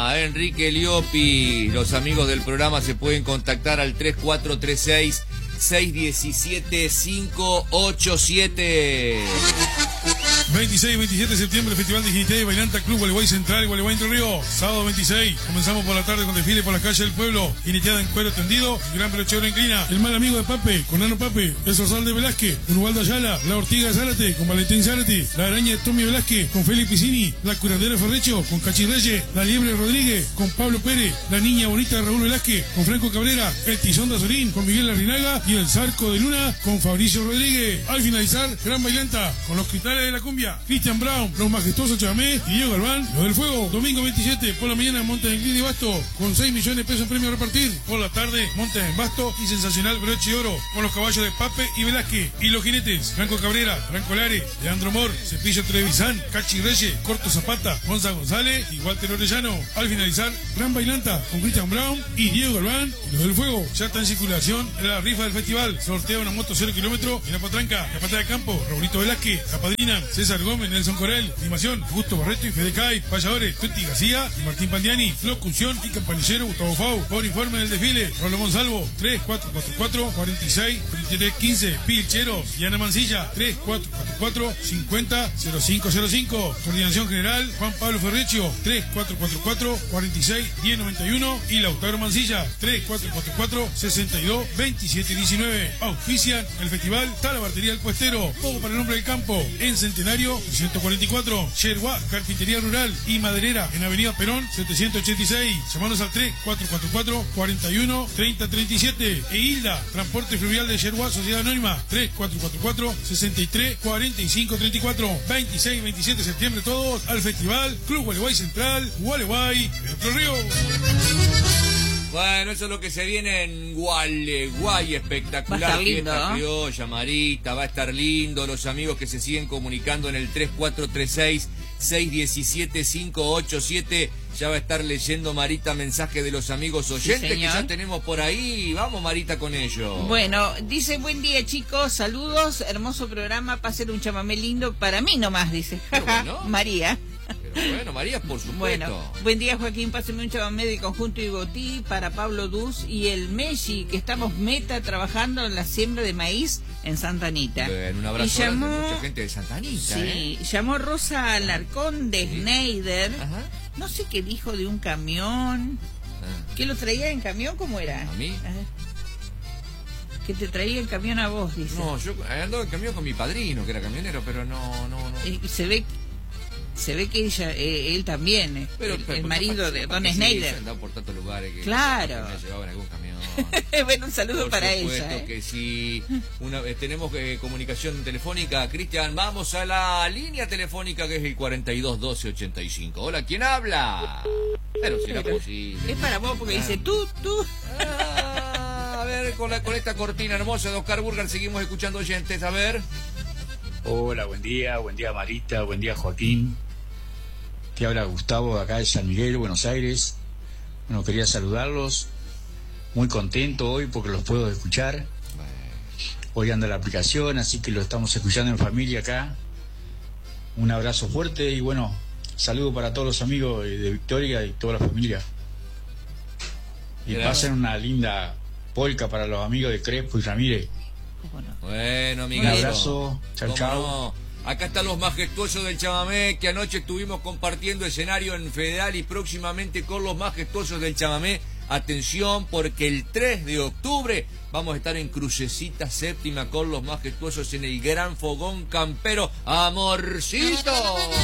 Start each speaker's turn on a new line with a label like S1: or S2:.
S1: A Enrique Liopi, los amigos del programa se pueden contactar al 3436-617-587.
S2: 26 y 27 de septiembre, Festival de Jinete, Bailanta Club Gualeguay Central, Gualeguay Entre Ríos. Sábado 26, comenzamos por la tarde con desfile por las calles del pueblo, jineteada en cuero tendido y gran brochero inclina. El mal amigo de Pape, con Nano Pape, el Zorzal de Velázquez, con Ubaldo Ayala, la Ortiga de Zárate, con Valentín Zárate, la Araña de Tommy Velázquez, con Félix Piscini, la Curandera Ferrecho, con Cachi Reyes, la Liebre Rodríguez, con Pablo Pérez, la Niña Bonita de Raúl Velázquez, con Franco Cabrera, el Tizón de Azorín, con Miguel Larrinaga y el Zarco de Luna, con Fabricio Rodríguez. Al finalizar, gran bailanta, con los cristales de la cumbia, Cristian Brown, los majestuosos Chamamé y Diego Galván, los del Fuego. Domingo 27 por la mañana, Montes en Clin y Basto, con 6 millones de pesos en premio a repartir. Por la tarde, Montes en Basto y sensacional broche de oro, con los caballos de Pape y Velázquez. Y los jinetes, Franco Cabrera, Franco Lare, Leandro Mor, Cepillo Trevisan, Cachi Reyes, Corto Zapata, Gonza González y Walter Orellano. Al finalizar, gran bailanta, con Cristian Brown y Diego Galván y los del Fuego. Ya está en circulación la rifa del festival. Sortea una moto 0 kilómetros en la Patranca, la Pata de Campo, Raulito Velázquez, la padrina, César Gómez, Nelson Corel, animación, Augusto Barreto y Fede Cay, payadores, Tuti García y Martín Pandiani, locución y campanillero Gustavo Fau. Por informe del desfile, Rollo Monsalvo, 3444-46-2315, Pilcheros y Ana Mancilla, 3444-50-0505. Coordinación general, Juan Pablo Ferrecho, 3444-46-1091 y Lautaro Mancilla, 3444-62-2719. Auspician el festival Talabartería del Puestero, Poco para el Hombre del Campo, en Centenario 144, Yerba, Carpintería Rural y Maderera en Avenida Perón 786. Llamanos al 3444-41-3037. E Hilda, Transporte Fluvial de Yerba, Sociedad Anónima, 3444-63-4534. 26 y 27 de septiembre todos al Festival Club Gualeguay Central, Gualeguay, Entre Ríos.
S1: Bueno, eso es lo que se viene en Gualeguay, espectacular.
S3: Va a estar lindo,
S1: fiesta
S3: ¿no?
S1: criolla, Marita, va a estar lindo. Los amigos que se siguen comunicando en el 3436-617-587. Ya va a estar leyendo Marita mensaje de los amigos oyentes que ya tenemos por ahí. Vamos, Marita, con ellos.
S3: Bueno, dice: buen día, chicos, saludos, hermoso programa, pasen un chamamé lindo para mí nomás, dice.
S1: Bueno.
S3: María.
S1: Pero bueno, María, por supuesto.
S3: Bueno, buen día, Joaquín, pásenme un chamamé de Conjunto Igotí para Pablo Duz y el Messi, que estamos trabajando en la siembra de maíz en Santa Anita.
S1: Bueno, un abrazo
S3: y llamó,
S1: grande, mucha gente de Santa Anita.
S3: Sí, llamó Rosa Alarcón de Schneider.
S1: Ajá.
S3: No sé qué dijo de un camión. ¿Qué lo traía en camión? ¿Cómo era?
S1: ¿A mí?
S3: Que te traía en camión a vos, dice.
S1: No, yo ando en camión con mi padrino, que era camionero, pero no.
S3: Se ve que él también,
S1: Pero
S3: el marido de Don Schneider.
S1: Andaba por tantos lugares que
S3: Claro.
S1: me llevaban algún camión.
S3: Bueno, un saludo
S1: Por
S3: para
S1: supuesto
S3: ella.
S1: que sí. Tenemos comunicación telefónica. Cristian, vamos a la línea telefónica que es el 421285. Hola, ¿quién habla? Pero si era posible.
S3: Es para vos porque dice tú.
S1: A ver, con esta cortina hermosa de Oscar Burger seguimos escuchando oyentes. A ver.
S4: Hola, buen día Marita, buen día Joaquín. Te habla Gustavo de acá de San Miguel, Buenos Aires. Bueno, quería saludarlos. Muy contento hoy porque los puedo escuchar. Hoy anda la aplicación, así que lo estamos escuchando en familia acá. Un abrazo fuerte y bueno, saludo para todos los amigos de Victoria y toda la familia. Y pasen una linda polca para los amigos de Crespo y Ramírez.
S1: Bueno, amigo.
S4: Un abrazo, chau, chau.
S1: No. Acá están los majestuosos del chamamé, que anoche estuvimos compartiendo escenario en Federal y próximamente con los majestuosos del chamamé. Atención, porque el 3 de octubre vamos a estar en Crucecita Séptima con los majestuosos en el Gran Fogón Campero. ¡Amorcito!